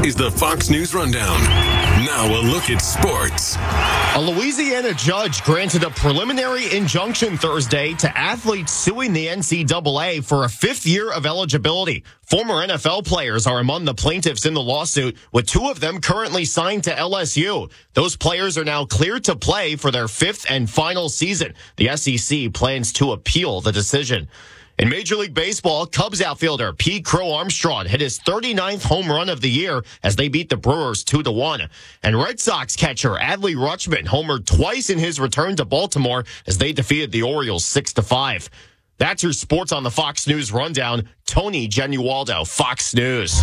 is the Fox News Rundown. Now a look at sports. A Louisiana judge granted a preliminary injunction Thursday to athletes suing the NCAA for a fifth year of eligibility. Former NFL players are among the plaintiffs in the lawsuit, with two of them currently signed to LSU. Those players are now cleared to play for their fifth and final season. The SEC plans to appeal the decision. In Major League Baseball, Cubs outfielder Pete Crow Armstrong hit his 39th home run of the year as they beat the Brewers 2-1. And Red Sox catcher Adley Rutschman homered twice in his return to Baltimore as they defeated the Orioles 6-5. That's your sports on the Fox News Rundown. Tony Genualdo, Fox News.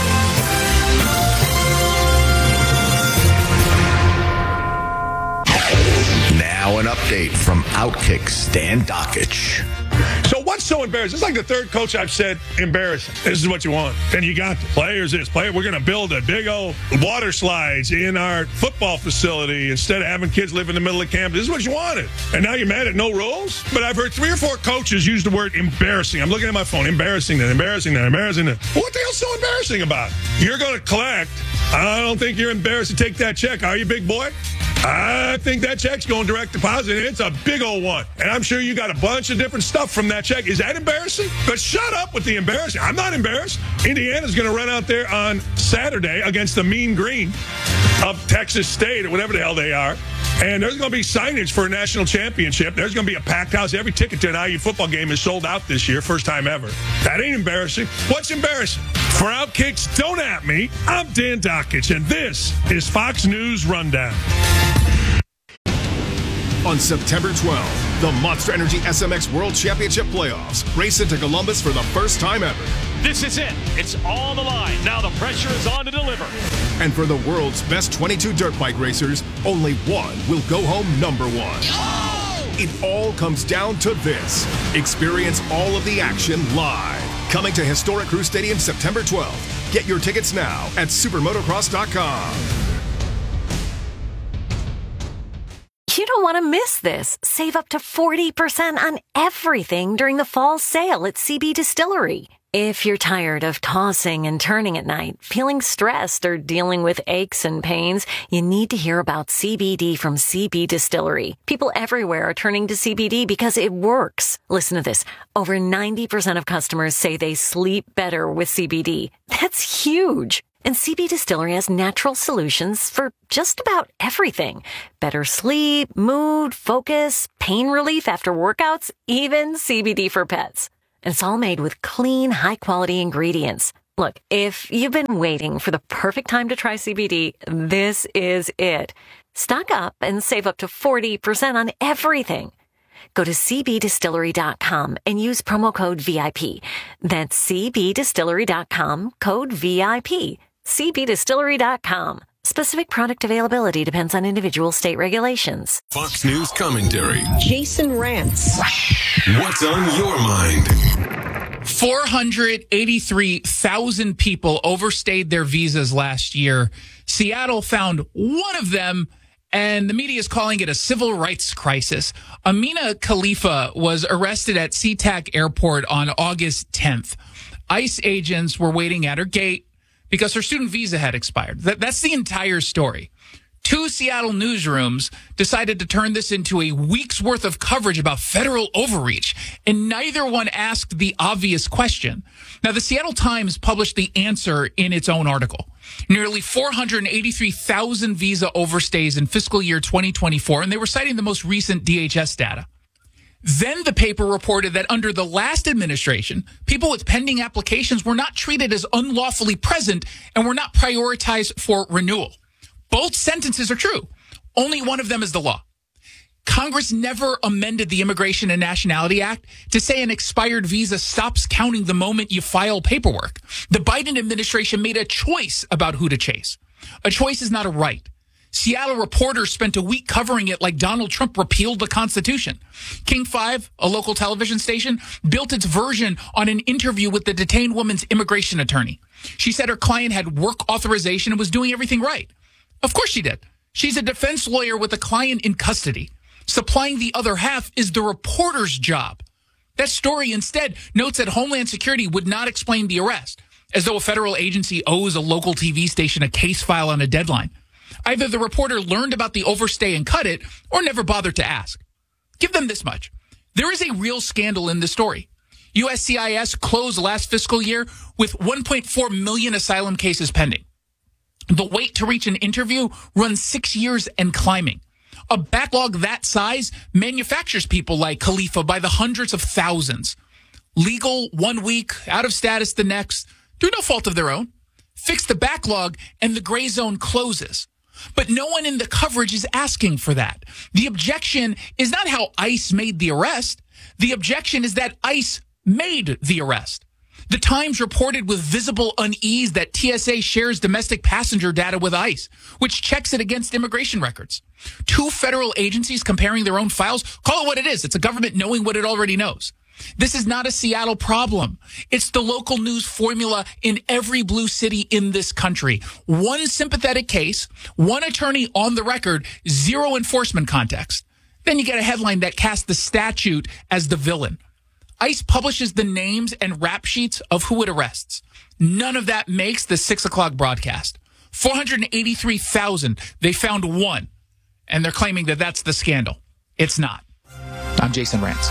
Now an update from Outkick Stan Dockich. So what's so embarrassing? It's like the third coach I've said, embarrassing. This is what you want. And you got the players this. We're going to build a big old water slides in our football facility instead of having kids live in the middle of campus. This is what you wanted. And now you're mad at no rules? But I've heard 3 or 4 coaches use the word embarrassing. I'm looking at my phone. Embarrassing that. What the hell's so embarrassing about it? You're going to collect. I don't think you're embarrassed to take that check. Are you, big boy? I think that check's going direct deposit. It's a big old one. And I'm sure you got a bunch of different stuff from that check. Is that embarrassing? But shut up with the embarrassing. I'm not embarrassed. Indiana's going to run out there on Saturday against the Mean Green of Texas State or whatever the hell they are. And there's going to be signage for a national championship. There's going to be a packed house. Every ticket to an IU football game is sold out this year. First time ever. That ain't embarrassing. What's embarrassing? For Outkicks, don't at me. I'm Dan Dockich, and this is Fox News Rundown. On September 12th, the Monster Energy SMX World Championship Playoffs race into Columbus for the first time ever. This is it. It's on the line. Now the pressure is on to deliver. And for the world's best 22 dirt bike racers, only one will go home number one. Oh! It all comes down to this. Experience all of the action live. Coming to Historic Crew Stadium September 12th. Get your tickets now at supermotocross.com. You don't want to miss this. Save up to 40% on everything during the fall sale at CB Distillery. If you're tired of tossing and turning at night, feeling stressed, or dealing with aches and pains, you need to hear about CBD from CB Distillery. People everywhere are turning to CBD because it works. Listen to this. Over 90% of customers say they sleep better with CBD. That's huge. And CB Distillery has natural solutions for just about everything. Better sleep, mood, focus, pain relief after workouts, even CBD for pets. And it's all made with clean, high-quality ingredients. Look, if you've been waiting for the perfect time to try CBD, this is it. Stock up and save up to 40% on everything. Go to cbdistillery.com and use promo code VIP. That's cbdistillery.com, code VIP. cbdistillery.com. Specific product availability depends on individual state regulations. Fox News commentary. Jason Rantz. What's on your mind? 483,000 people overstayed their visas last year. Seattle found one of them, and the media is calling it a civil rights crisis. Amina Khalifa was arrested at SeaTac Airport on August 10th. ICE agents were waiting at her gate because her student visa had expired. That's the entire story. 2 Seattle newsrooms decided to turn this into a week's worth of coverage about federal overreach, and neither one asked the obvious question. Now, the Seattle Times published the answer in its own article. Nearly 483,000 visa overstays in fiscal year 2024, and they were citing the most recent DHS data. Then the paper reported that under the last administration, people with pending applications were not treated as unlawfully present and were not prioritized for renewal. Both sentences are true. Only one of them is the law. Congress never amended the Immigration and Nationality Act to say an expired visa stops counting the moment you file paperwork. The Biden administration made a choice about who to chase. A choice is not a right. Seattle reporters spent a week covering it like Donald Trump repealed the Constitution. King 5, a local television station, built its version on an interview with the detained woman's immigration attorney. She said her client had work authorization and was doing everything right. Of course she did. She's a defense lawyer with a client in custody. Supplying the other half is the reporter's job. That story instead notes that Homeland Security would not explain the arrest. as though a federal agency owes a local TV station a case file on a deadline. Either the reporter learned about the overstay and cut it, or never bothered to ask. Give them this much. There is a real scandal in the story. USCIS closed last fiscal year with 1.4 million asylum cases pending. The wait to reach an interview runs 6 years and climbing. A backlog that size manufactures people like Khalifa by the hundreds of thousands. Legal 1 week, out of status the next, through no fault of their own. Fix the backlog and the gray zone closes. But no one in the coverage is asking for that. The objection is not how ICE made the arrest. The objection is that ICE made the arrest. The Times reported with visible unease that TSA shares domestic passenger data with ICE, which checks it against immigration records. 2 federal agencies comparing their own files. Call it what it is. It's a government knowing what it already knows. This is not a Seattle problem. It's the local news formula in every blue city in this country. One sympathetic case, one attorney on the record, 0 enforcement context. Then you get a headline that casts the statute as the villain. ICE publishes the names and rap sheets of who it arrests. None of that makes the 6 o'clock broadcast. 483,000. They found one. And they're claiming that that's the scandal. It's not. I'm Jason Rance.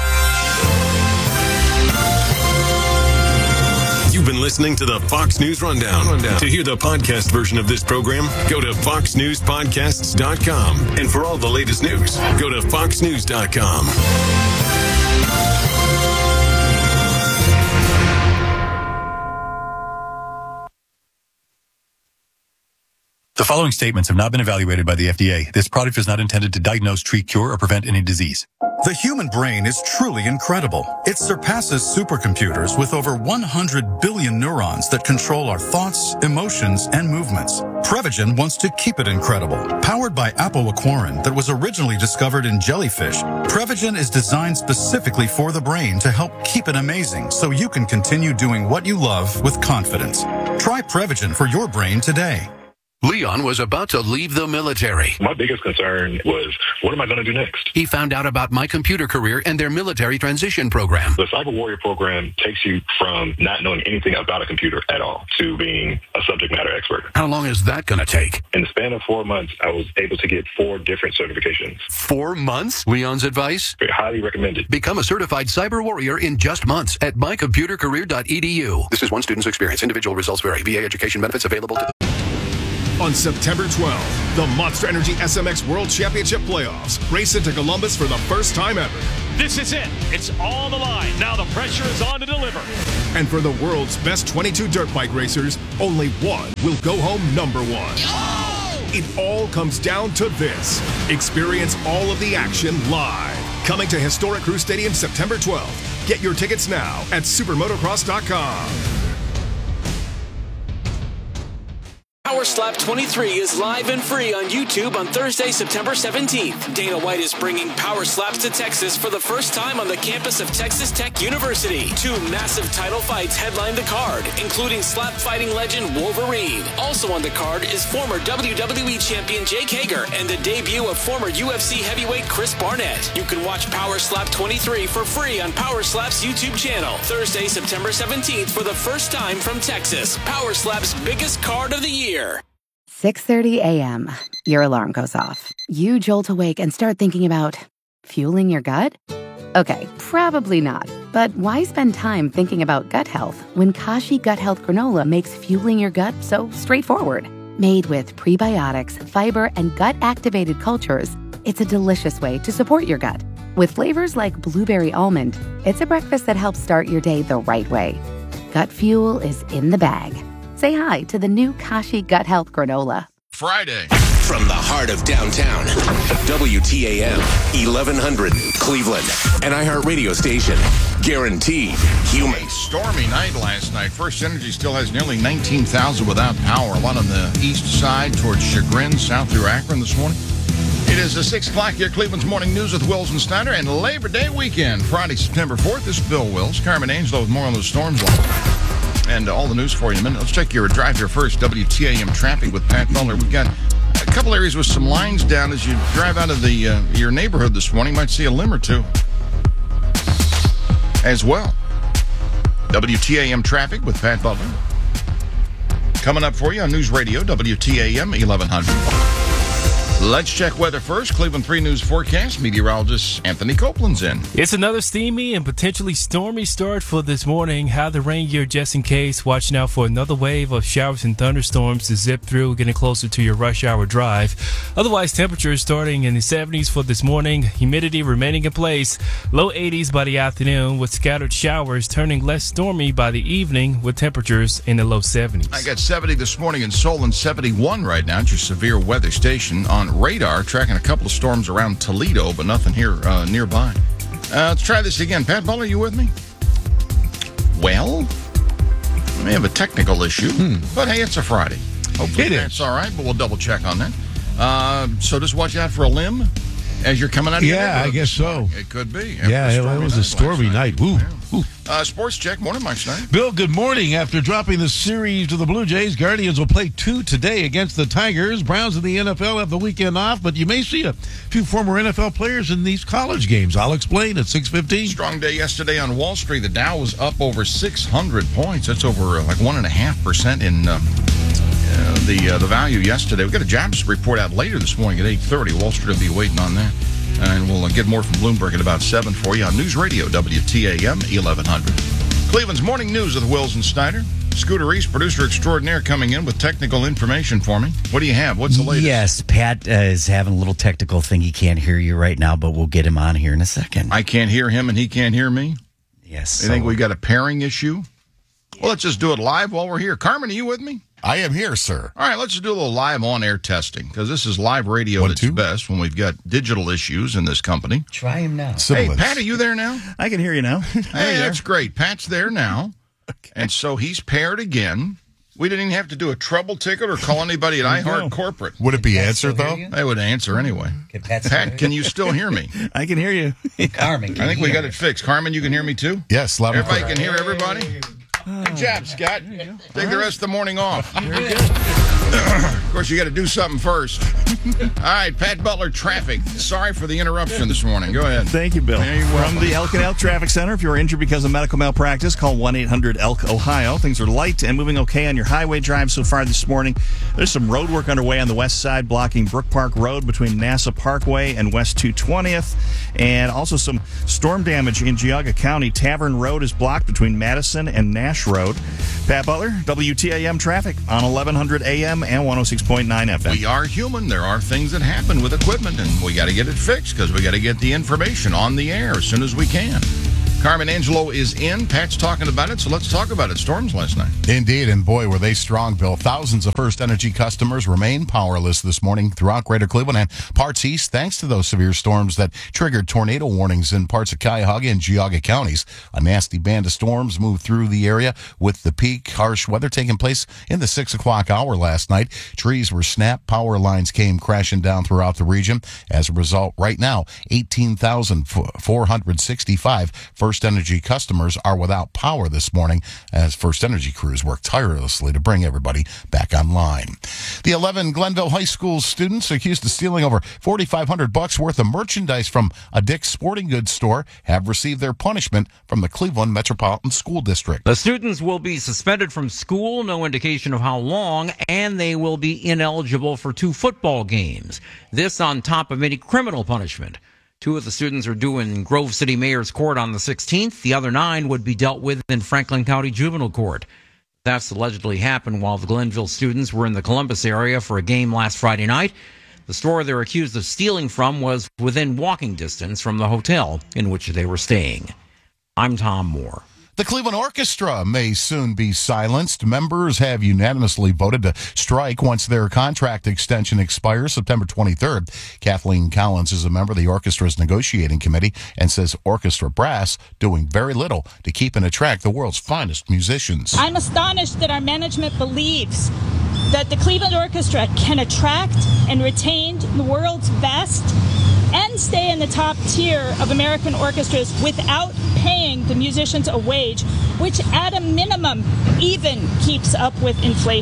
You've been listening to the Fox News Rundown. To hear the podcast version of this program, go to foxnewspodcasts.com. And for all the latest news, go to foxnews.com. The following statements have not been evaluated by the FDA. This product is not intended to diagnose, treat, cure, or prevent any disease. The human brain is truly incredible. It surpasses supercomputers with over 100 billion neurons that control our thoughts, emotions, and movements. Prevagen wants to keep it incredible. Powered by apoaquarin that was originally discovered in jellyfish, Prevagen is designed specifically for the brain to help keep it amazing so you can continue doing what you love with confidence. Try Prevagen for your brain today. Leon was about to leave the military. My biggest concern was, what am I going to do next? He found out about My Computer Career and their military transition program. The Cyber Warrior program takes you from not knowing anything about a computer at all to being a subject matter expert. How long is that going to take? In the span of 4 months, I was able to get 4 different certifications. 4 months? Leon's advice? Highly recommended. Become a certified cyber warrior in just months at mycomputercareer.edu. This is one student's experience. Individual results vary. VA education benefits available to... On September 12th, the Monster Energy SMX World Championship Playoffs race into Columbus for the first time ever. This is it. It's all on the line. Now the pressure is on to deliver. And for the world's best 22 dirt bike racers, only one will go home number 1. Oh! It all comes down to this. Experience all of the action live. Coming to Historic Crew Stadium September 12th. Get your tickets now at supermotocross.com. Power Slap 23 is live and free on YouTube on Thursday, September 17th. Dana White is bringing Power Slaps to Texas for the first time on the campus of Texas Tech University. 2 massive title fights headline the card, including slap fighting legend Wolverine. Also on the card is former WWE champion Jake Hager and the debut of former UFC heavyweight Chris Barnett. You can watch Power Slap 23 for free on Power Slap's YouTube channel. Thursday, September 17th for the first time from Texas. Power Slap's biggest card of the year. 6:30 a.m. Your alarm goes off. You jolt awake and start thinking about fueling your gut? Okay, probably not. But why spend time thinking about gut health when Kashi Gut Health Granola makes fueling your gut so straightforward? Made with prebiotics, fiber, and gut-activated cultures, it's a delicious way to support your gut. With flavors like blueberry almond, it's a breakfast that helps start your day the right way. Gut fuel is in the bag. Say hi to the new Kashi Gut Health Granola. Friday. From the heart of downtown, WTAM, 1100, Cleveland. An iHeartRadio station. Guaranteed human. A stormy night last night. First Energy still has nearly 19,000 without power. A lot on the east side towards Chagrin, south through Akron this morning. It is 6 o'clock here, Cleveland's Morning News with Wills and Snyder, and Labor Day weekend, Friday, September 4th. This is Bill Wills. Carmen Angelo with more on those storms. And all the news for you in a minute. Let's check your drive here first. WTAM traffic with Pat Butler. We've got a couple areas with some lines down as you drive out of the your neighborhood this morning. You might see a limb or two as well. WTAM traffic with Pat Butler. coming up for you on News Radio, WTAM 1100. Let's check weather first. Cleveland 3 News forecast. Meteorologist Anthony Copeland's in. It's another steamy and potentially stormy start for this morning. Have the rain gear just in case. Watching out for another wave of showers and thunderstorms to zip through, getting closer to your rush hour drive. Otherwise, temperatures starting in the 70s for this morning. Humidity remaining in place. Low 80s by the afternoon with scattered showers turning less stormy by the evening with temperatures in the low 70s. I got 70 this morning in Seoul and 71 right now at your severe weather station. On radar, tracking a couple of storms around Toledo, but nothing here nearby. Let's try this again. Pat Butler, you with me? Well, we may have a technical issue, but hey, it's a Friday. Hopefully that's all right, but we'll double check on that. So just watch out for a limb as you're coming out of your neighborhood. I guess so. It could be. Yeah, it was a stormy night. Woo. Sports check. Morning, Mike Schneider. Bill, good morning. After dropping the series to the Blue Jays, Guardians will play 2 today against the Tigers. Browns in the NFL have the weekend off, but you may see a few former NFL players in these college games. I'll explain at 6:15. Strong day yesterday on Wall Street. The Dow was up over 600 points. That's over like 1.5% in the value yesterday. We got a jobs report out later this morning at 8:30. Wall Street will be waiting on that. And we'll get more from Bloomberg at about 7 for you on News Radio, WTAM 1100. Cleveland's Morning News with Wills and Snyder. Scooter Reese, producer extraordinaire, coming in with technical information for me. What do you have? What's the latest? Yes, Pat is having a little technical thing. He can't hear you right now, but we'll get him on here in a second. I can't hear him and he can't hear me? Yes. You think we got a pairing issue? Well, let's just do it live while we're here. Carmen, are you with me? I am here, sir. All right, let's do a little live on-air testing, because this is live radio at its best when we've got digital issues in this company. Try him now. Hey, Pat, are you there now? I can hear you now. Hey, that's great. Pat's there now. Okay. And so he's paired again. We didn't even have to do a trouble ticket or call anybody at iHeart Corporate. Would it be answered, though? They would answer anyway. Pat, can you still hear me? I can hear you. Carmen, I think we got it fixed. Carmen, you can hear me too? Yes, loud and Everybody clear. can hear everybody? Good job, Scott. Take the rest of the morning off. Very good. Of course, you got to do something first. All right, Pat Butler, traffic. Sorry for the interruption this morning. Go ahead. Thank you, Bill. From the Elk and Elk Traffic Center, if you're injured because of medical malpractice, call 1-800-ELK-OHIO. Things are light and moving okay on your highway drive so far this morning. There's some road work underway on the west side, blocking Brook Park Road between NASA Parkway and West 220th. And also some storm damage in Geauga County. Tavern Road is blocked between Madison and Nash Road. Pat Butler, WTAM traffic on 1100 AM and 106.9 FM. We are human. There are things that happen with equipment, and we got to get it fixed because we got to get the information on the air as soon as we can. Carmen Angelo is in. Pat's talking about it, so let's talk about it. Storms last night. Indeed, and boy, were they strong, Bill. Thousands of First Energy customers remain powerless this morning throughout Greater Cleveland and parts east, thanks to those severe storms that triggered tornado warnings in parts of Cuyahoga and Geauga counties. A nasty band of storms moved through the area with the peak harsh weather taking place in the 6 o'clock hour last night. Trees were snapped. Power lines came crashing down throughout the region. As a result, right now, 18,465 First Energy customers are without power this morning as First Energy crews work tirelessly to bring everybody back online. The 11 Glenville High School students accused of stealing over $4,500 worth of merchandise from a Dick's Sporting Goods store have received their punishment from the Cleveland Metropolitan School District. The students will be suspended from school, no indication of how long, and they will be ineligible for 2 football games. This on top of any criminal punishment. 2 of the students are due in Grove City Mayor's Court on the 16th. The other 9 would be dealt with in Franklin County Juvenile Court. Thefts allegedly happened while the Glenville students were in the Columbus area for a game last Friday night. The store they're accused of stealing from was within walking distance from the hotel in which they were staying. I'm Tom Moore. The Cleveland Orchestra may soon be silenced. Members have unanimously voted to strike once their contract extension expires September 23rd. Kathleen Collins is a member of the orchestra's negotiating committee and says orchestra brass doing very little to keep and attract the world's finest musicians. I'm astonished that our management believes that the Cleveland Orchestra can attract and retain the world's best and stay in the top tier of American orchestras without paying the musicians a wage, which at a minimum even keeps up with inflation.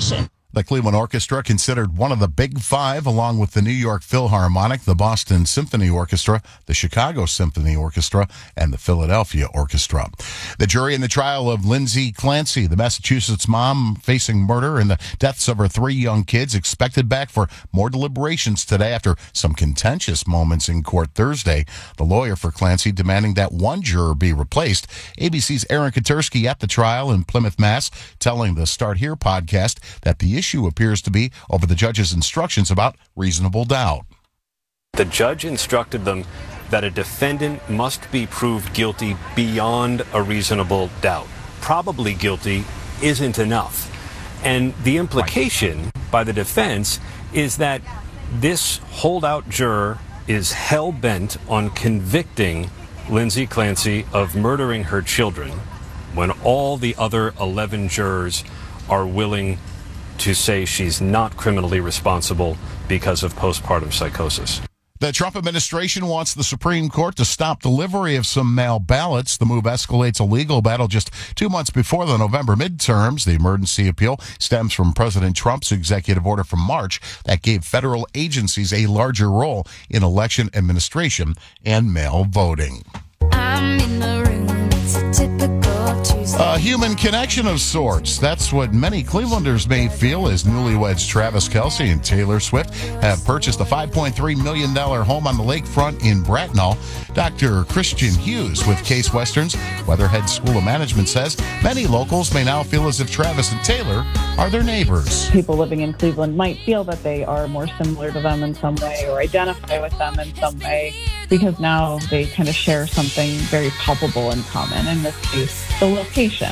The Cleveland Orchestra, considered one of the Big Five, along with the New York Philharmonic, the Boston Symphony Orchestra, the Chicago Symphony Orchestra, and the Philadelphia Orchestra. The jury in the trial of Lindsay Clancy, the Massachusetts mom facing murder and the deaths of her 3 young kids, expected back for more deliberations today after some contentious moments in court Thursday. The lawyer for Clancy demanding that one juror be replaced. ABC's Aaron Katersky at the trial in Plymouth, Mass., telling the Start Here podcast that the issue appears to be over the judge's instructions about reasonable doubt. The judge instructed them that a defendant must be proved guilty beyond a reasonable doubt. Probably guilty isn't enough. And the implication by the defense is that this holdout juror is hell-bent on convicting Lindsay Clancy of murdering her children when all the other 11 jurors are willing to say she's not criminally responsible because of postpartum psychosis. The Trump administration wants the Supreme Court to stop delivery of some mail ballots. The move escalates a legal battle just 2 months before the November midterms. The emergency appeal stems from President Trump's executive order from March that gave federal agencies a larger role in election administration and mail voting. I'm in the room. It's a typical Tuesday. A human connection of sorts. That's what many Clevelanders may feel as newlyweds Travis Kelce and Taylor Swift have purchased a $5.3 million home on the lakefront in Bracknell. Dr. Christian Hughes with Case Western's Weatherhead School of Management says many locals may now feel as if Travis and Taylor are their neighbors. People living in Cleveland might feel that they are more similar to them in some way or identify with them in some way because now they kind of share something very palpable in common, in this case, the location.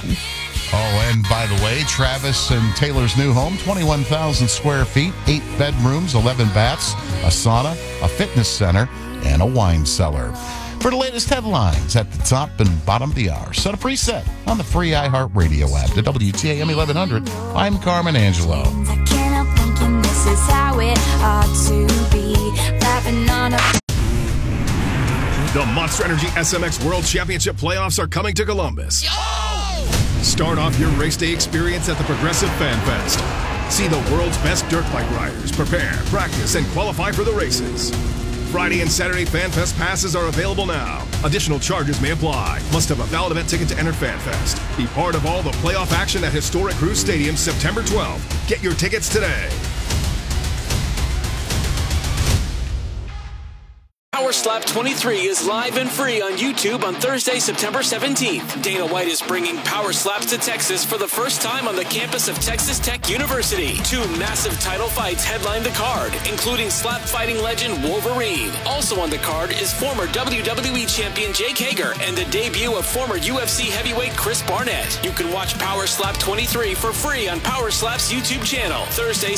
Oh, and by the way, Travis and Taylor's new home, 21,000 square feet, 8 bedrooms, 11 baths, a sauna, a fitness center, and a wine cellar. For the latest headlines at the top and bottom of the hour, set a preset on the free iHeartRadio app to WTAM 1100. I'm Carmen Angelo. I can't help thinking this is how it ought to be. Laughing on a... The Monster Energy SMX World Championship playoffs are coming to Columbus. Start off your race day experience at the Progressive Fan Fest. See the world's best dirt bike riders prepare, practice, and qualify for the races. Friday and Saturday Fan Fest passes are available now. Additional charges may apply. Must have a valid event ticket to enter Fan Fest. Be part of all the playoff action at historic Cruise Stadium September 12th. Get your tickets today. Power Slap 23 is live and free on YouTube on Thursday, September 17th. Dana White is bringing Power Slaps to Texas for the first time on the campus of Texas Tech University. 2 massive title fights headline the card, including slap fighting legend Wolverine. Also on the card is former WWE champion Jake Hager and the debut of former UFC heavyweight Chris Barnett. You can watch Power Slap 23 for free on Power Slap's YouTube channel Thursday,